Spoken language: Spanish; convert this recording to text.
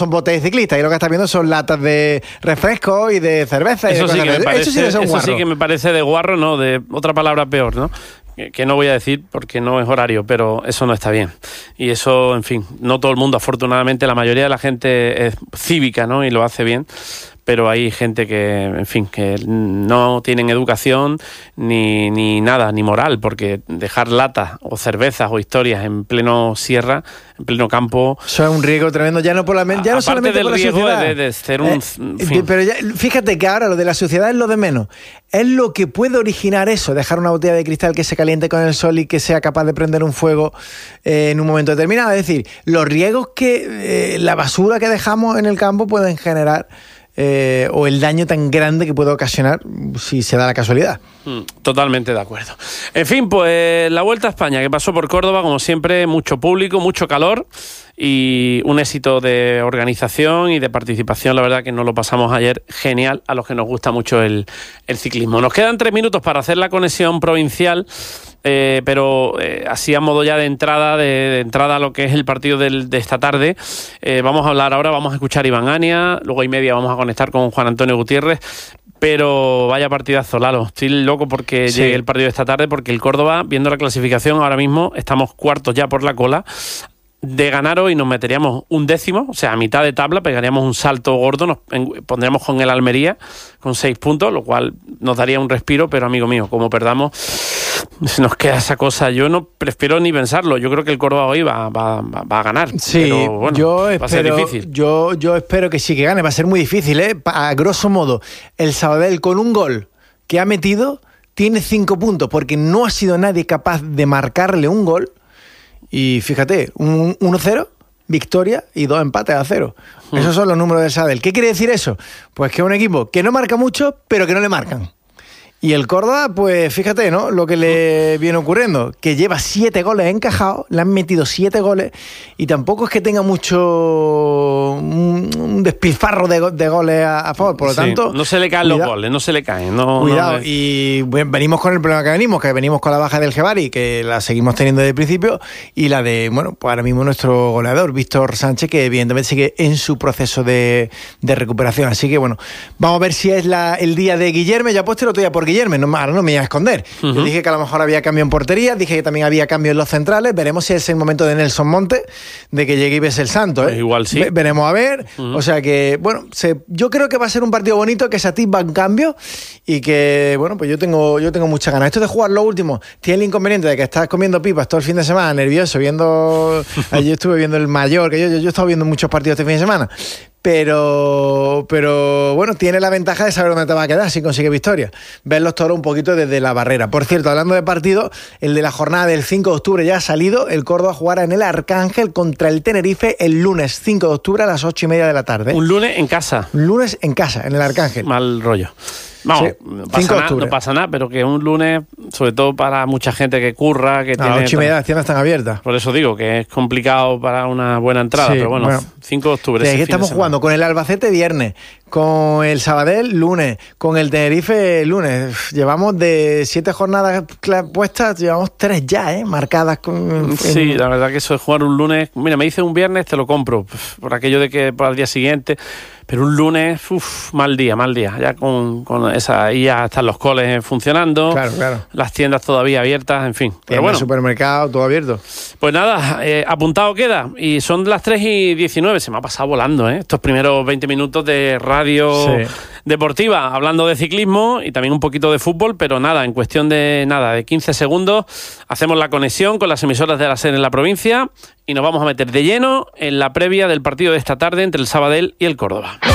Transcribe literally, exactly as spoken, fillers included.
son botes de ciclistas y lo que estás viendo son latas de refresco y de cerveza. Eso, y de sí, que me parece, eso, sí, que son eso sí que me parece de guarro, no, de otra palabra peor, ¿no? Que, que no voy a decir porque no es horario, pero eso no está bien. Y eso, en fin, no todo el mundo, afortunadamente, la mayoría de la gente es cívica, ¿no? Y lo hace bien. Pero hay gente que, en fin, que no tienen educación ni, ni nada, ni moral, porque dejar latas o cervezas o historias en pleno sierra, en pleno campo... Eso es un riesgo tremendo, ya no, por la, ya no solamente del por la riesgo sociedad. De, de ser un... Eh, en fin. Pero ya, fíjate que ahora lo de la sociedad es lo de menos. Es lo que puede originar eso, dejar una botella de cristal que se caliente con el sol y que sea capaz de prender un fuego eh, en un momento determinado. Es decir, los riesgos que eh, la basura que dejamos en el campo pueden generar... Eh, o el daño tan grande que puede ocasionar si se da la casualidad. Totalmente de acuerdo. En fin, pues la Vuelta a España que pasó por Córdoba, como siempre, mucho público, mucho calor y un éxito de organización y de participación. La verdad que nos lo pasamos ayer genial a los que nos gusta mucho el, el ciclismo. Nos quedan tres minutos para hacer la conexión provincial, eh, pero eh, así a modo ya de entrada, de, de entrada a lo que es el partido del, de esta tarde. Eh, vamos a hablar ahora, vamos a escuchar a Iván Ania, luego y media vamos a conectar con Juan Antonio Gutiérrez. Pero vaya partidazo, Lalo. Estoy loco porque sí. llegue el partido de esta tarde, porque el Córdoba, viendo la clasificación, ahora mismo estamos cuartos ya por la cola. De ganar hoy nos meteríamos un décimo, o sea, a mitad de tabla, pegaríamos un salto gordo, nos pondríamos con el Almería con seis puntos, lo cual nos daría un respiro, pero amigo mío, como perdamos, nos queda esa cosa. Yo no prefiero ni pensarlo, yo creo que el Córdoba hoy va, va, va a ganar. Sí, pero bueno, yo va espero, a ser difícil. Yo, yo espero que sí que gane, va a ser muy difícil, ¿eh? A grosso modo, el Sabadell con un gol que ha metido tiene cinco puntos, porque no ha sido nadie capaz de marcarle un gol. Y fíjate, un uno cero, victoria y dos empates a cero. Mm. Esos son los números del Sabadell. ¿Qué quiere decir eso? Pues que es un equipo que no marca mucho, pero que no le marcan. Y el Córdoba, pues fíjate, ¿no? Lo que le viene ocurriendo, que lleva siete goles encajados, le han metido siete goles y tampoco es que tenga mucho un, un despilfarro de, de goles a, a favor, por lo sí, tanto... No se le caen cuidado, los goles, no se le caen. No, cuidado, no le... y bueno, venimos con el problema que venimos, que venimos con la baja del Gebari, que la seguimos teniendo desde el principio, y la de, bueno, pues ahora mismo nuestro goleador, Víctor Sánchez, que evidentemente sigue en su proceso de, de recuperación. Así que, bueno, vamos a ver si es la, el día de Guillermo. Ya puesto el otro día por Guillermo, no, ahora no me voy a esconder. Uh-huh. Yo dije que a lo mejor había cambio en portería, dije que también había cambio en los centrales. Veremos si es el momento de Nelson Monte, de que llegue y ves el santo. ¿eh? Pues igual sí. Ve, veremos a ver. Uh-huh. O sea que, bueno, se, yo creo que va a ser un partido bonito, que se atisba un cambio y que, bueno, pues yo tengo, yo tengo muchas ganas. Esto de jugar lo último tiene el inconveniente de que estás comiendo pipas todo el fin de semana, nervioso, viendo... Ayer estuve viendo el Mayor, que yo, yo, yo he estado viendo muchos partidos este fin de semana. Pero, pero bueno, tiene la ventaja de saber dónde te va a quedar si consigue victoria. Ver los toros un poquito desde la barrera. Por cierto, hablando de partido, el de la jornada del cinco de octubre ya ha salido. El Córdoba jugará en el Arcángel contra el Tenerife el lunes cinco de octubre a las ocho y media de la tarde. Un lunes en casa. Un lunes en casa, en el Arcángel. Mal rollo. Vamos, sí, no, pasa nada, no pasa nada, pero que un lunes, sobre todo para mucha gente que curra, que a tiene... las ocho y media las tiendas están abiertas. Por eso digo que es complicado para una buena entrada, sí, pero bueno, bueno, cinco de octubre. Sí, estamos jugando con el Albacete viernes, con el Sabadell lunes, con el Tenerife lunes. Llevamos de siete jornadas puestas, llevamos tres ya, ¿eh? Marcadas con... Sí, en... la verdad que eso es jugar un lunes... Mira, me dice un viernes, te lo compro, por aquello de que para el día siguiente... Pero un lunes, uff, mal día, mal día. Ya con, con esa, ahí ya están los coles funcionando, claro, claro. Las tiendas todavía abiertas, en fin. Pero bueno, el supermercado, todo abierto. Pues nada, eh, apuntado queda. Y son las tres y diecinueve. Se me ha pasado volando, ¿eh? Estos primeros veinte minutos de radio sí. deportiva, hablando de ciclismo y también un poquito de fútbol, pero nada, en cuestión de nada, de quince segundos, hacemos la conexión con las emisoras de la SER en la provincia y nos vamos a meter de lleno en la previa del partido de esta tarde entre el Sabadell y el Córdoba.